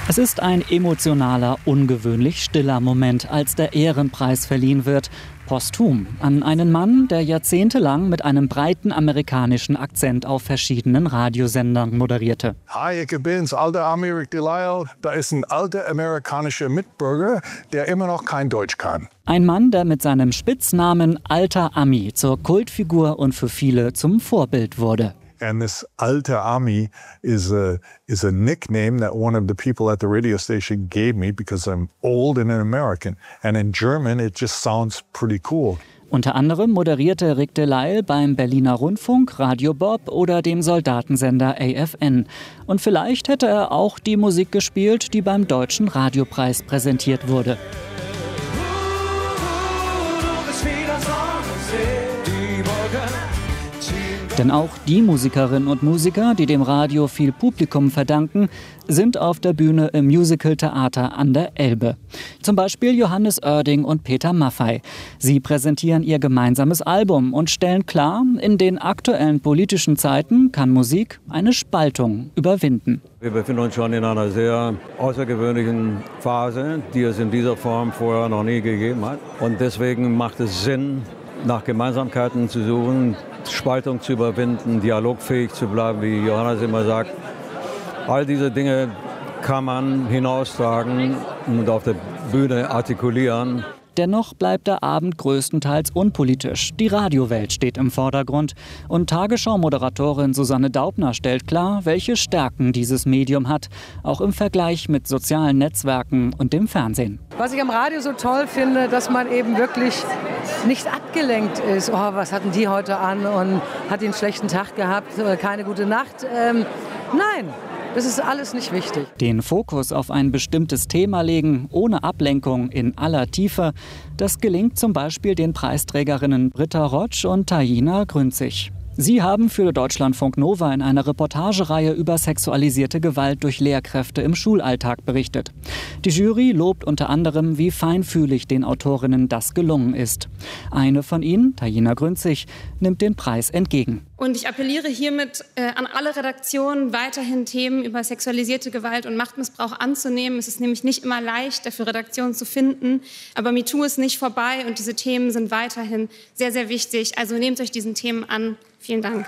Es ist ein emotionaler, ungewöhnlich stiller Moment, als der Ehrenpreis verliehen wird, posthum, an einen Mann, der jahrzehntelang mit einem breiten amerikanischen Akzent auf verschiedenen Radiosendern moderierte. Hi, ich bin's, alter Ami Rick Delisle. Da ist ein alter amerikanischer Mitbürger, der immer noch kein Deutsch kann. Ein Mann, der mit seinem Spitznamen Alter Ami zur Kultfigur und für viele zum Vorbild wurde. And this Alter Ami is a nickname that one of the people at the radio station gave me because I'm old and an American. And in German, it just sounds pretty cool. Unter anderem moderierte Rick Delisle beim Berliner Rundfunk, Radio Bob oder dem Soldatensender AFN. Und vielleicht hätte er auch die Musik gespielt, die beim Deutschen Radiopreis präsentiert wurde. Denn auch die Musikerinnen und Musiker, die dem Radio viel Publikum verdanken, sind auf der Bühne im Musical-Theater an der Elbe. Zum Beispiel Johannes Oerding und Peter Maffay. Sie präsentieren ihr gemeinsames Album und stellen klar, in den aktuellen politischen Zeiten kann Musik eine Spaltung überwinden. Wir befinden uns schon in einer sehr außergewöhnlichen Phase, die es in dieser Form vorher noch nie gegeben hat. Und deswegen macht es Sinn, nach Gemeinsamkeiten zu suchen, Spaltung zu überwinden, dialogfähig zu bleiben, wie Johannes immer sagt. All diese Dinge kann man hinaustragen und auf der Bühne artikulieren. Dennoch bleibt der Abend größtenteils unpolitisch. Die Radiowelt steht im Vordergrund. Und Tagesschau-Moderatorin Susanne Daubner stellt klar, welche Stärken dieses Medium hat, auch im Vergleich mit sozialen Netzwerken und dem Fernsehen. Was ich am Radio so toll finde, dass man eben wirklich nicht abgelenkt ist. Oh, was hatten die heute an und hat die einen schlechten Tag gehabt, keine gute Nacht. Nein. Das ist alles nicht wichtig. Den Fokus auf ein bestimmtes Thema legen, ohne Ablenkung, in aller Tiefe, das gelingt zum Beispiel den Preisträgerinnen Britta Rotsch und Taina Grünzig. Sie haben für Deutschlandfunk Nova in einer Reportagereihe über sexualisierte Gewalt durch Lehrkräfte im Schulalltag berichtet. Die Jury lobt unter anderem, wie feinfühlig den Autorinnen das gelungen ist. Eine von ihnen, Taina Grünzig, nimmt den Preis entgegen. Und ich appelliere hiermit an alle Redaktionen, weiterhin Themen über sexualisierte Gewalt und Machtmissbrauch anzunehmen. Es ist nämlich nicht immer leicht, dafür Redaktionen zu finden. Aber MeToo ist nicht vorbei und diese Themen sind weiterhin sehr, sehr wichtig. Also nehmt euch diesen Themen an. Vielen Dank.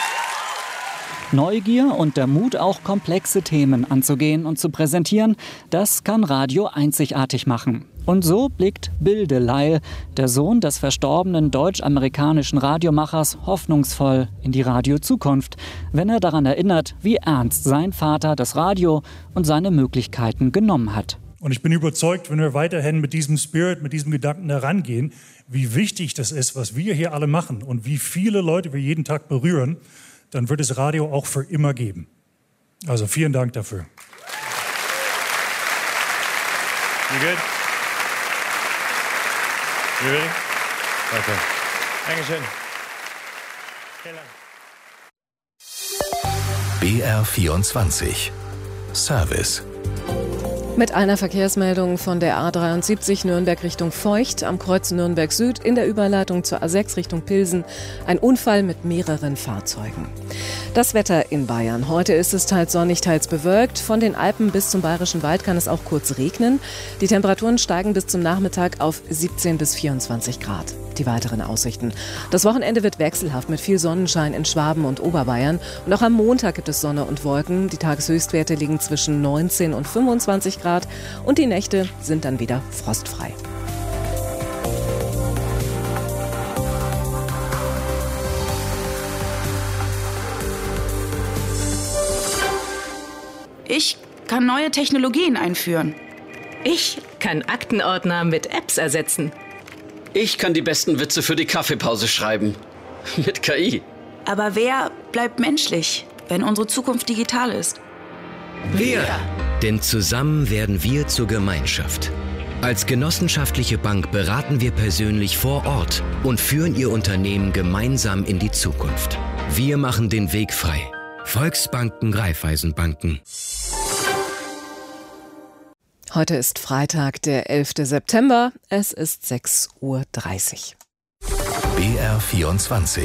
Neugier und der Mut, auch komplexe Themen anzugehen und zu präsentieren, das kann Radio einzigartig machen. Und so blickt Bill Delisle, der Sohn des verstorbenen deutsch-amerikanischen Radiomachers, hoffnungsvoll in die Radiozukunft, wenn er daran erinnert, wie ernst sein Vater das Radio und seine Möglichkeiten genommen hat. Und ich bin überzeugt, wenn wir weiterhin mit diesem Spirit, mit diesem Gedanken herangehen, wie wichtig das ist, was wir hier alle machen und wie viele Leute wir jeden Tag berühren, dann wird es Radio auch für immer geben. Also vielen Dank dafür. You good? You ready? Okay. Dankeschön. Vielen Dank. BR24 Service. Mit einer Verkehrsmeldung von der A73 Nürnberg Richtung Feucht am Kreuz Nürnberg Süd in der Überleitung zur A6 Richtung Pilsen. Ein Unfall mit mehreren Fahrzeugen. Das Wetter in Bayern. Heute ist es teils sonnig, teils bewölkt. Von den Alpen bis zum Bayerischen Wald kann es auch kurz regnen. Die Temperaturen steigen bis zum Nachmittag auf 17 bis 24 Grad. Die weiteren Aussichten. Das Wochenende wird wechselhaft mit viel Sonnenschein in Schwaben und Oberbayern. Und auch am Montag gibt es Sonne und Wolken. Die Tageshöchstwerte liegen zwischen 19 und 25 Grad. Und die Nächte sind dann wieder frostfrei. Ich kann neue Technologien einführen. Ich kann Aktenordner mit Apps ersetzen. Ich kann die besten Witze für die Kaffeepause schreiben. Mit KI. Aber wer bleibt menschlich, wenn unsere Zukunft digital ist? Wir! Denn zusammen werden wir zur Gemeinschaft. Als genossenschaftliche Bank beraten wir persönlich vor Ort und führen Ihr Unternehmen gemeinsam in die Zukunft. Wir machen den Weg frei. Volksbanken, Raiffeisenbanken. Heute ist Freitag, der 11. September. Es ist 6:30 Uhr. BR24.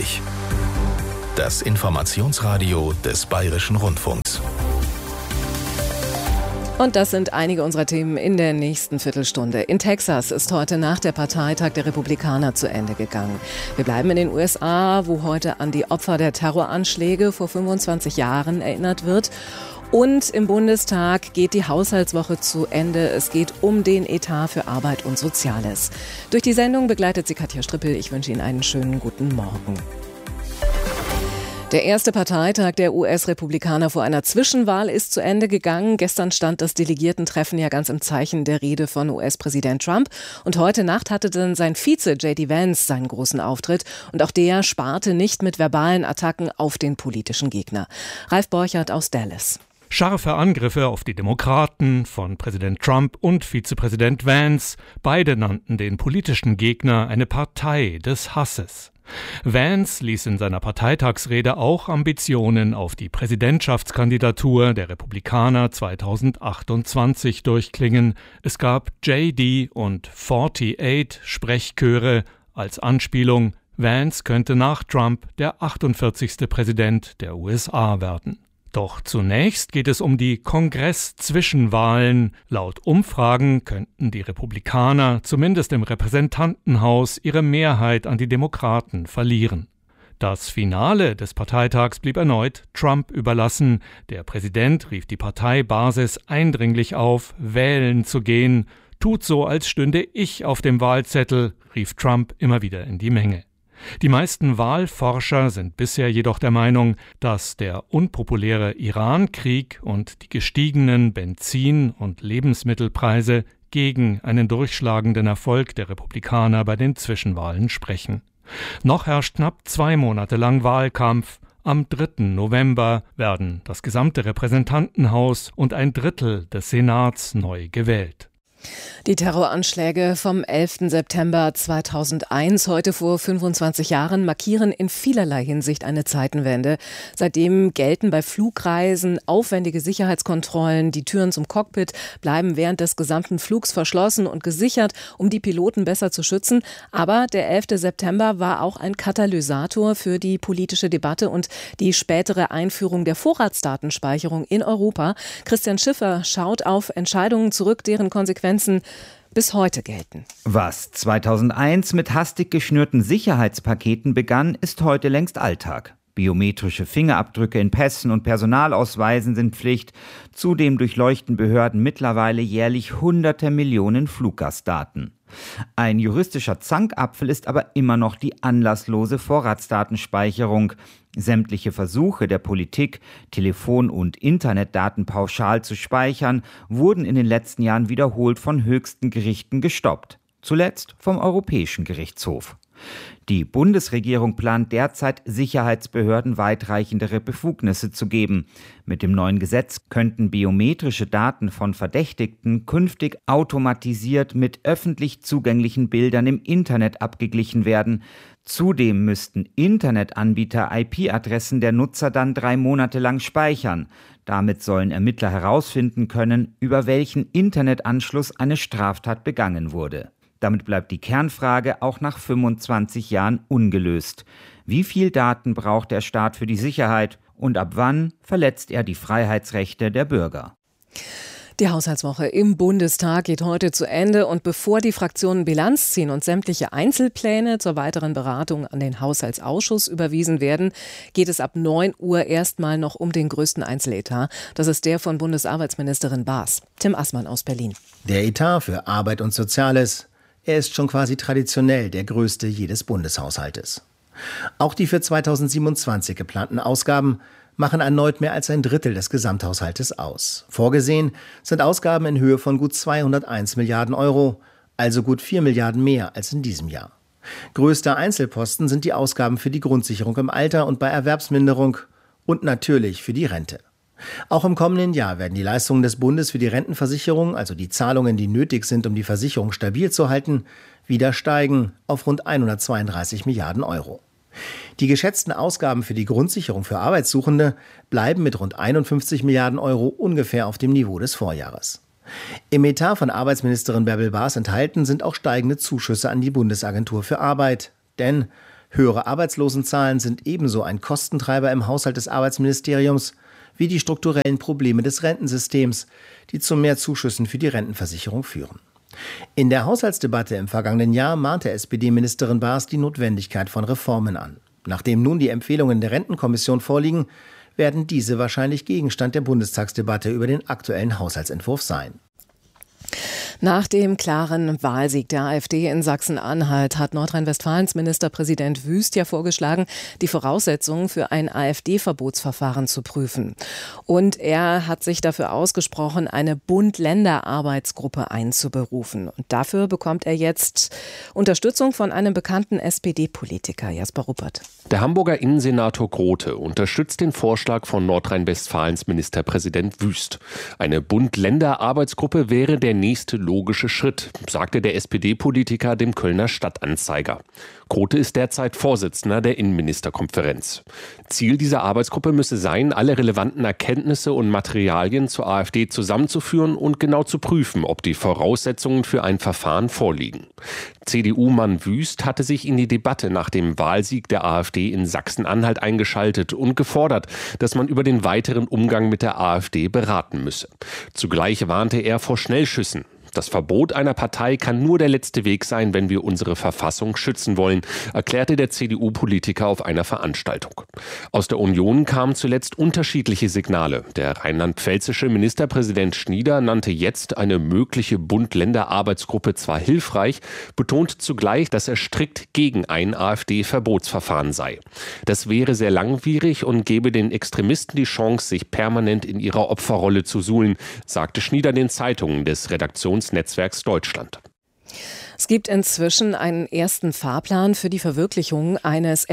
Das Informationsradio des Bayerischen Rundfunks. Und das sind einige unserer Themen in der nächsten Viertelstunde. In Texas ist heute Nacht der Parteitag der Republikaner zu Ende gegangen. Wir bleiben in den USA, wo heute an die Opfer der Terroranschläge vor 25 Jahren erinnert wird. Und im Bundestag geht die Haushaltswoche zu Ende. Es geht um den Etat für Arbeit und Soziales. Durch die Sendung begleitet sie Katja Strippel. Ich wünsche Ihnen einen schönen guten Morgen. Der erste Parteitag der US-Republikaner vor einer Zwischenwahl ist zu Ende gegangen. Gestern stand das Delegiertentreffen ja ganz im Zeichen der Rede von US-Präsident Trump. Und heute Nacht hatte dann sein Vize J.D. Vance seinen großen Auftritt. Und auch der sparte nicht mit verbalen Attacken auf den politischen Gegner. Ralf Borchert aus Dallas. Scharfe Angriffe auf die Demokraten von Präsident Trump und Vizepräsident Vance. Beide nannten den politischen Gegner eine Partei des Hasses. Vance ließ in seiner Parteitagsrede auch Ambitionen auf die Präsidentschaftskandidatur der Republikaner 2028 durchklingen. Es gab JD und 48 Sprechchöre als Anspielung, Vance könnte nach Trump der 48. Präsident der USA werden. Doch zunächst geht es um die Kongress-Zwischenwahlen. Laut Umfragen könnten die Republikaner zumindest im Repräsentantenhaus ihre Mehrheit an die Demokraten verlieren. Das Finale des Parteitags blieb erneut Trump überlassen. Der Präsident rief die Parteibasis eindringlich auf, wählen zu gehen. Tut so, als stünde ich auf dem Wahlzettel, rief Trump immer wieder in die Menge. Die meisten Wahlforscher sind bisher jedoch der Meinung, dass der unpopuläre Iran-Krieg und die gestiegenen Benzin- und Lebensmittelpreise gegen einen durchschlagenden Erfolg der Republikaner bei den Zwischenwahlen sprechen. Noch herrscht knapp 2 Monate lang Wahlkampf. Am 3. November werden das gesamte Repräsentantenhaus und ein Drittel des Senats neu gewählt. Die Terroranschläge vom 11. September 2001, heute vor 25 Jahren, markieren in vielerlei Hinsicht eine Zeitenwende. Seitdem gelten bei Flugreisen aufwendige Sicherheitskontrollen. Die Türen zum Cockpit bleiben während des gesamten Flugs verschlossen und gesichert, um die Piloten besser zu schützen. Aber der 11. September war auch ein Katalysator für die politische Debatte und die spätere Einführung der Vorratsdatenspeicherung in Europa. Christian Schiffer schaut auf Entscheidungen zurück, deren Konsequenzen bis heute gelten. Was 2001 mit hastig geschnürten Sicherheitspaketen begann, ist heute längst Alltag. Biometrische Fingerabdrücke in Pässen und Personalausweisen sind Pflicht. Zudem durchleuchten Behörden mittlerweile jährlich hunderte Millionen Fluggastdaten. Ein juristischer Zankapfel ist aber immer noch die anlasslose Vorratsdatenspeicherung. Sämtliche Versuche der Politik, Telefon- und Internetdaten pauschal zu speichern, wurden in den letzten Jahren wiederholt von höchsten Gerichten gestoppt. Zuletzt vom Europäischen Gerichtshof. Die Bundesregierung plant derzeit, Sicherheitsbehörden weitreichendere Befugnisse zu geben. Mit dem neuen Gesetz könnten biometrische Daten von Verdächtigten künftig automatisiert mit öffentlich zugänglichen Bildern im Internet abgeglichen werden. Zudem müssten Internetanbieter IP-Adressen der Nutzer dann 3 Monate lang speichern. Damit sollen Ermittler herausfinden können, über welchen Internetanschluss eine Straftat begangen wurde. Damit bleibt die Kernfrage auch nach 25 Jahren ungelöst. Wie viel Daten braucht der Staat für die Sicherheit und ab wann verletzt er die Freiheitsrechte der Bürger? Die Haushaltswoche im Bundestag geht heute zu Ende und bevor die Fraktionen Bilanz ziehen und sämtliche Einzelpläne zur weiteren Beratung an den Haushaltsausschuss überwiesen werden, geht es ab 9 Uhr erstmal noch um den größten Einzeletat. Das ist der von Bundesarbeitsministerin Baas. Tim Assmann aus Berlin. Der Etat für Arbeit und Soziales. Er ist schon quasi traditionell der größte jedes Bundeshaushaltes. Auch die für 2027 geplanten Ausgaben machen erneut mehr als ein Drittel des Gesamthaushaltes aus. Vorgesehen sind Ausgaben in Höhe von gut 201 Milliarden Euro, also gut 4 Milliarden mehr als in diesem Jahr. Größter Einzelposten sind die Ausgaben für die Grundsicherung im Alter und bei Erwerbsminderung und natürlich für die Rente. Auch im kommenden Jahr werden die Leistungen des Bundes für die Rentenversicherung, also die Zahlungen, die nötig sind, um die Versicherung stabil zu halten, wieder steigen auf rund 132 Milliarden Euro. Die geschätzten Ausgaben für die Grundsicherung für Arbeitssuchende bleiben mit rund 51 Milliarden Euro ungefähr auf dem Niveau des Vorjahres. Im Etat von Arbeitsministerin Bärbel Baas enthalten sind auch steigende Zuschüsse an die Bundesagentur für Arbeit. Denn höhere Arbeitslosenzahlen sind ebenso ein Kostentreiber im Haushalt des Arbeitsministeriums wie die strukturellen Probleme des Rentensystems, die zu mehr Zuschüssen für die Rentenversicherung führen. In der Haushaltsdebatte im vergangenen Jahr mahnte SPD-Ministerin Baas die Notwendigkeit von Reformen an. Nachdem nun die Empfehlungen der Rentenkommission vorliegen, werden diese wahrscheinlich Gegenstand der Bundestagsdebatte über den aktuellen Haushaltsentwurf sein. Nach dem klaren Wahlsieg der AfD in Sachsen-Anhalt hat Nordrhein-Westfalens Ministerpräsident Wüst ja vorgeschlagen, die Voraussetzungen für ein AfD-Verbotsverfahren zu prüfen. Und er hat sich dafür ausgesprochen, eine Bund-Länder-Arbeitsgruppe einzuberufen. Und dafür bekommt er jetzt Unterstützung von einem bekannten SPD-Politiker, Jasper Ruppert. Der Hamburger Innensenator Grote unterstützt den Vorschlag von Nordrhein-Westfalens Ministerpräsident Wüst. Eine Bund-Länder-Arbeitsgruppe wäre der nächste logische Schritt, sagte der SPD-Politiker dem Kölner Stadtanzeiger. Grote ist derzeit Vorsitzender der Innenministerkonferenz. Ziel dieser Arbeitsgruppe müsse sein, alle relevanten Erkenntnisse und Materialien zur AfD zusammenzuführen und genau zu prüfen, ob die Voraussetzungen für ein Verfahren vorliegen. CDU-Mann Wüst hatte sich in die Debatte nach dem Wahlsieg der AfD in Sachsen-Anhalt eingeschaltet und gefordert, dass man über den weiteren Umgang mit der AfD beraten müsse. Zugleich warnte er vor Schnellschüssen. Das Verbot einer Partei kann nur der letzte Weg sein, wenn wir unsere Verfassung schützen wollen, erklärte der CDU-Politiker auf einer Veranstaltung. Aus der Union kamen zuletzt unterschiedliche Signale. Der rheinland-pfälzische Ministerpräsident Schnieder nannte jetzt eine mögliche Bund-Länder-Arbeitsgruppe zwar hilfreich, betont zugleich, dass er strikt gegen ein AfD-Verbotsverfahren sei. Das wäre sehr langwierig und gebe den Extremisten die Chance, sich permanent in ihrer Opferrolle zu suhlen, sagte Schnieder den Zeitungen des Redaktionsnetzwerks Deutschland. Es gibt inzwischen einen ersten Fahrplan für die Verwirklichung eines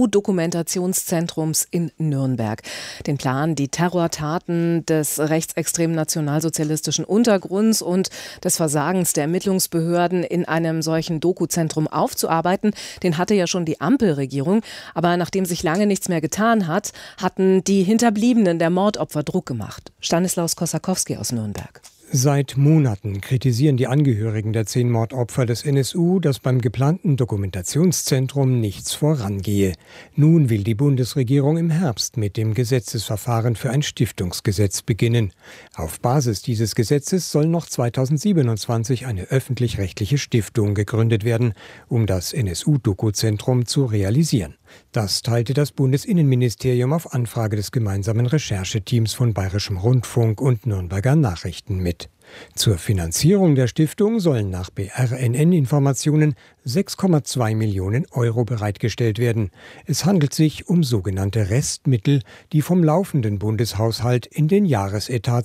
NSU-Dokumentationszentrums in Nürnberg. Den Plan, die Terrortaten des rechtsextremen nationalsozialistischen Untergrunds und des Versagens der Ermittlungsbehörden in einem solchen Dokuzentrum aufzuarbeiten, den hatte ja schon die Ampelregierung. Aber nachdem sich lange nichts mehr getan hat, hatten die Hinterbliebenen der Mordopfer Druck gemacht. Stanislaus Kossakowski aus Nürnberg. Seit Monaten kritisieren die Angehörigen der 10 Mordopfer des NSU, dass beim geplanten Dokumentationszentrum nichts vorangehe. Nun will die Bundesregierung im Herbst mit dem Gesetzesverfahren für ein Stiftungsgesetz beginnen. Auf Basis dieses Gesetzes soll noch 2027 eine öffentlich-rechtliche Stiftung gegründet werden, um das NSU-Dokuzentrum zu realisieren. Das teilte das Bundesinnenministerium auf Anfrage des gemeinsamen Rechercheteams von Bayerischem Rundfunk und Nürnberger Nachrichten mit. Zur Finanzierung der Stiftung sollen nach BRNN-Informationen 6,2 Millionen Euro bereitgestellt werden. Es handelt sich um sogenannte Restmittel, die vom laufenden Bundeshaushalt in den Jahresetat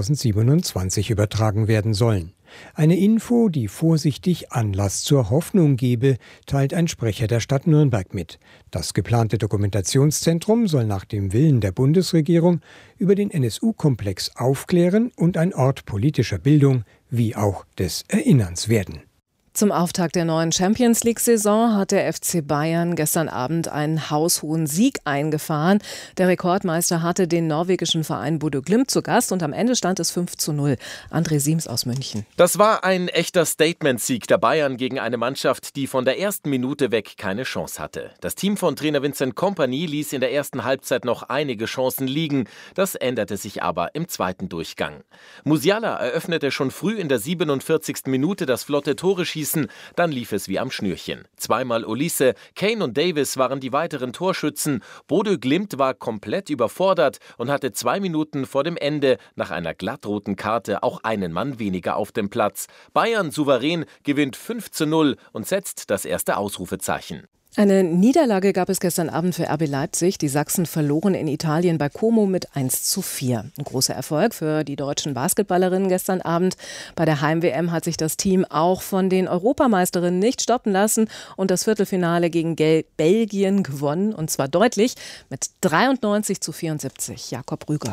2027 übertragen werden sollen. Eine Info, die vorsichtig Anlass zur Hoffnung gebe, teilt ein Sprecher der Stadt Nürnberg mit. Das geplante Dokumentationszentrum soll nach dem Willen der Bundesregierung über den NSU-Komplex aufklären und ein Ort politischer Bildung wie auch des Erinnerns werden. Zum Auftakt der neuen Champions-League-Saison hat der FC Bayern gestern Abend einen haushohen Sieg eingefahren. Der Rekordmeister hatte den norwegischen Verein Bodø Glimt zu Gast und am Ende stand es 5:0. André Siems aus München. Das war ein echter Statement-Sieg der Bayern gegen eine Mannschaft, die von der ersten Minute weg keine Chance hatte. Das Team von Trainer Vincent Kompany ließ in der ersten Halbzeit noch einige Chancen liegen. Das änderte sich aber im zweiten Durchgang. Musiala eröffnete schon früh in der 47. Minute das flotte Tore-Schießen. Dann lief es wie am Schnürchen. Zweimal Olise, Kane und Davis waren die weiteren Torschützen. Bodø Glimt war komplett überfordert und hatte 2 Minuten vor dem Ende nach einer glattroten Karte auch einen Mann weniger auf dem Platz. Bayern souverän gewinnt 5:0 und setzt das erste Ausrufezeichen. Eine Niederlage gab es gestern Abend für RB Leipzig. Die Sachsen verloren in Italien bei Como mit 1:4. Ein großer Erfolg für die deutschen Basketballerinnen gestern Abend. Bei der Heim-WM hat sich das Team auch von den Europameisterinnen nicht stoppen lassen und das Viertelfinale gegen Belgien gewonnen. Und zwar deutlich mit 93:74. Jakob Rüger.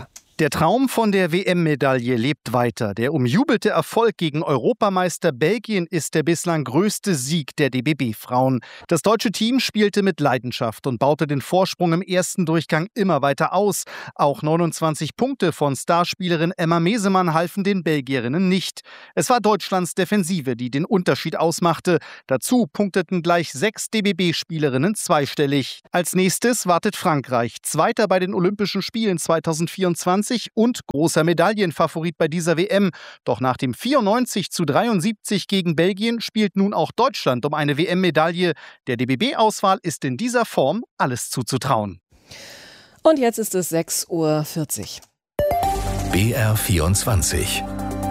Der Traum von der WM-Medaille lebt weiter. Der umjubelte Erfolg gegen Europameister Belgien ist der bislang größte Sieg der DBB-Frauen. Das deutsche Team spielte mit Leidenschaft und baute den Vorsprung im ersten Durchgang immer weiter aus. Auch 29 Punkte von Starspielerin Emma Mesemann halfen den Belgierinnen nicht. Es war Deutschlands Defensive, die den Unterschied ausmachte. Dazu punkteten gleich 6 DBB-Spielerinnen zweistellig. Als nächstes wartet Frankreich, Zweiter bei den Olympischen Spielen 2024 und großer Medaillenfavorit bei dieser WM. Doch nach dem 94:73 gegen Belgien spielt nun auch Deutschland um eine WM-Medaille. Der DBB-Auswahl ist in dieser Form alles zuzutrauen. Und jetzt ist es 6:40 Uhr. BR24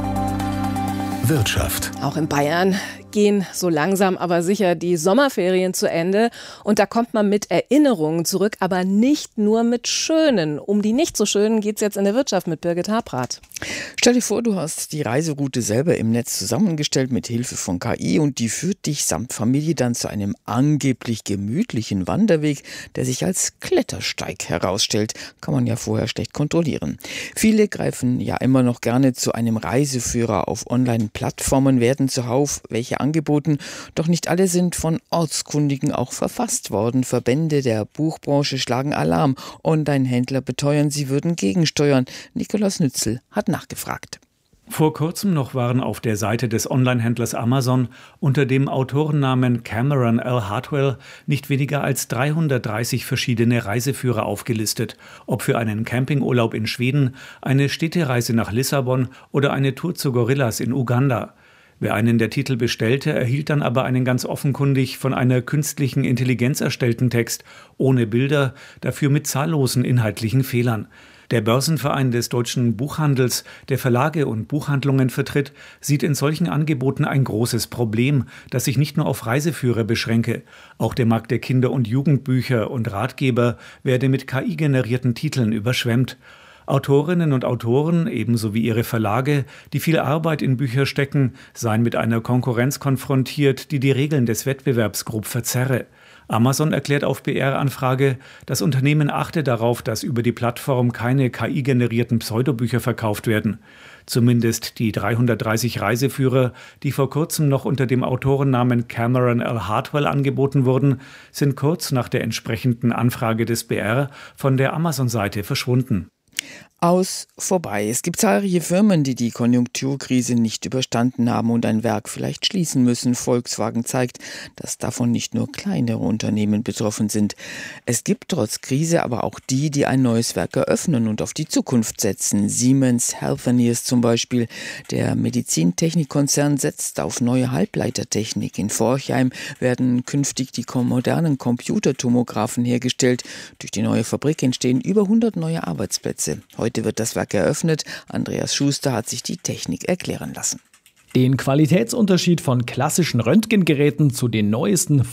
Wirtschaft. Auch in Bayern gehen so langsam aber sicher die Sommerferien zu Ende. Und da kommt man mit Erinnerungen zurück, aber nicht nur mit schönen. Um die nicht so schönen geht es jetzt in der Wirtschaft mit Birgit Habrath. Stell dir vor, du hast die Reiseroute selber im Netz zusammengestellt mit Hilfe von KI und die führt dich samt Familie dann zu einem angeblich gemütlichen Wanderweg, der sich als Klettersteig herausstellt. Kann man ja vorher schlecht kontrollieren. Viele greifen ja immer noch gerne zu einem Reiseführer auf Online-Plattformen, werden zuhauf welche angeboten, doch nicht alle sind von Ortskundigen auch verfasst worden. Verbände der Buchbranche schlagen Alarm. Online-Händler beteuern, sie würden gegensteuern. Nikolaus Nützel hat nachgefragt. Vor kurzem noch waren auf der Seite des Online-Händlers Amazon unter dem Autorennamen Cameron L. Hartwell nicht weniger als 330 verschiedene Reiseführer aufgelistet. Ob für einen Campingurlaub in Schweden, eine Städtereise nach Lissabon oder eine Tour zu Gorillas in Uganda. Wer einen der Titel bestellte, erhielt dann aber einen ganz offenkundig von einer künstlichen Intelligenz erstellten Text, ohne Bilder, dafür mit zahllosen inhaltlichen Fehlern. Der Börsenverein des deutschen Buchhandels, der Verlage und Buchhandlungen vertritt, sieht in solchen Angeboten ein großes Problem, das sich nicht nur auf Reiseführer beschränke. Auch der Markt der Kinder- und Jugendbücher und Ratgeber werde mit KI-generierten Titeln überschwemmt. Autorinnen und Autoren, ebenso wie ihre Verlage, die viel Arbeit in Bücher stecken, seien mit einer Konkurrenz konfrontiert, die die Regeln des Wettbewerbs grob verzerre. Amazon erklärt auf BR-Anfrage, das Unternehmen achte darauf, dass über die Plattform keine KI-generierten Pseudobücher verkauft werden. Zumindest die 330 Reiseführer, die vor kurzem noch unter dem Autorennamen Cameron L. Hartwell angeboten wurden, sind kurz nach der entsprechenden Anfrage des BR von der Amazon-Seite verschwunden. Vorbei. Es gibt zahlreiche Firmen, die die Konjunkturkrise nicht überstanden haben und ein Werk vielleicht schließen müssen. Volkswagen zeigt, dass davon nicht nur kleinere Unternehmen betroffen sind. Es gibt trotz Krise aber auch die, die ein neues Werk eröffnen und auf die Zukunft setzen. Siemens Healthineers zum Beispiel. Der Medizintechnikkonzern setzt auf neue Halbleitertechnik. In Forchheim werden künftig die modernen Computertomographen hergestellt. Durch die neue Fabrik entstehen über 100 neue Arbeitsplätze. Heute wird das Werk eröffnet. Andreas Schuster hat sich die Technik erklären lassen. Den Qualitätsunterschied von klassischen Röntgengeräten zu den neuesten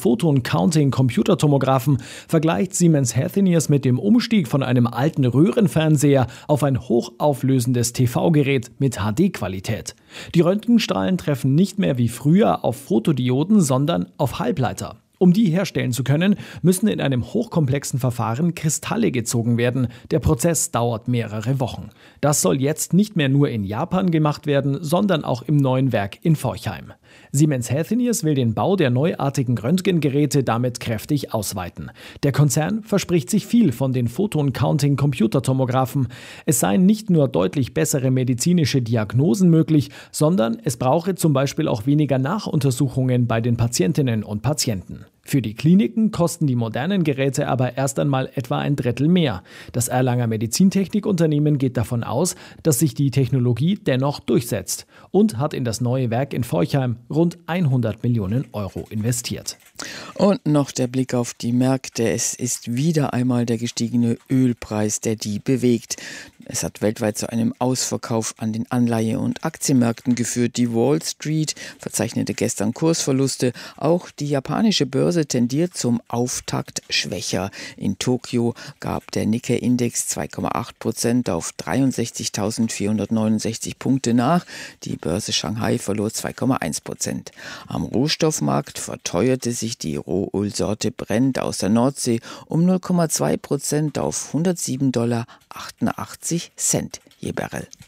Photon-Counting-Computertomographen vergleicht Siemens Healthineers mit dem Umstieg von einem alten Röhrenfernseher auf ein hochauflösendes TV-Gerät mit HD-Qualität. Die Röntgenstrahlen treffen nicht mehr wie früher auf Photodioden, sondern auf Halbleiter. Um die herstellen zu können, müssen in einem hochkomplexen Verfahren Kristalle gezogen werden. Der Prozess dauert mehrere Wochen. Das soll jetzt nicht mehr nur in Japan gemacht werden, sondern auch im neuen Werk in Forchheim. Siemens Healthineers will den Bau der neuartigen Röntgengeräte damit kräftig ausweiten. Der Konzern verspricht sich viel von den Photon-Counting-Computertomographen. Es seien nicht nur deutlich bessere medizinische Diagnosen möglich, sondern es brauche zum Beispiel auch weniger Nachuntersuchungen bei den Patientinnen und Patienten. Für die Kliniken kosten die modernen Geräte aber erst einmal etwa ein Drittel mehr. Das Erlanger Medizintechnikunternehmen geht davon aus, dass sich die Technologie dennoch durchsetzt und hat in das neue Werk in Forchheim rund 100 Millionen Euro investiert. Und noch der Blick auf die Märkte. Es ist wieder einmal der gestiegene Ölpreis, der die bewegt. Es hat weltweit zu einem Ausverkauf an den Anleihe- und Aktienmärkten geführt. Die Wall Street verzeichnete gestern Kursverluste. Auch die japanische Börse tendiert zum Auftakt schwächer. In Tokio gab der Nikkei-Index 2,8% auf 63.469 Punkte nach. Die Börse Shanghai verlor 2,1%. Am Rohstoffmarkt verteuerte sich die Rohölsorte Brent aus der Nordsee um 0,2% auf $107,88 50 Cent je Barrel.